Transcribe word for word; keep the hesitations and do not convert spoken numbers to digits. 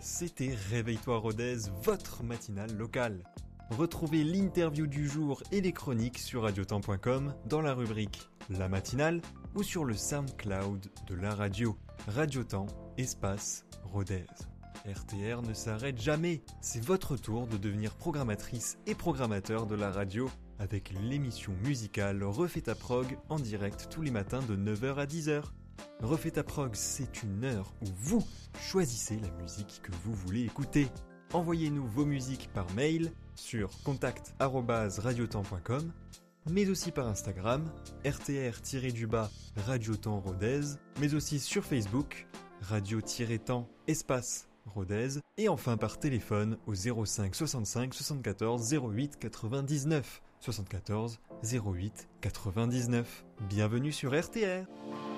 c'était Réveille-toi Rodez, votre matinale locale. Retrouvez l'interview du jour et les chroniques sur radiotemps point com dans la rubrique La matinale ou sur le SoundCloud de la radio. Radiotemps, espace, Rodez. R T R ne s'arrête jamais. C'est votre tour de devenir programmatrice et programmateur de la radio avec l'émission musicale Refais ta prog en direct tous les matins de neuf heures à dix heures. Refais ta prog, c'est une heure où vous choisissez la musique que vous voulez écouter. Envoyez-nous vos musiques par mail sur contact arobase radiotemps point com, mais aussi par Instagram, R T R-du-bas Radiotemps Rodez, mais aussi sur Facebook, radio-temps espace Rodez, et enfin par téléphone au zéro cinq soixante-cinq soixante-quatorze zéro huit quatre-vingt-dix-neuf, soixante-quatorze zéro huit quatre-vingt-dix-neuf. Bienvenue sur R T R.